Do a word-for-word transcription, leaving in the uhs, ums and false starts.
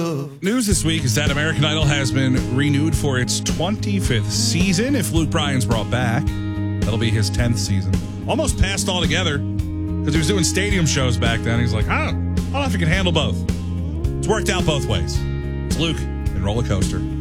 News this week is that American Idol has been renewed for its twenty-fifth season. If Luke Bryan's brought back, that'll be his tenth season. Almost passed altogether because he was doing stadium shows back then. He's like, I don't, I don't know if he can handle both. It's worked out both ways. It's Luke and Roller Coaster.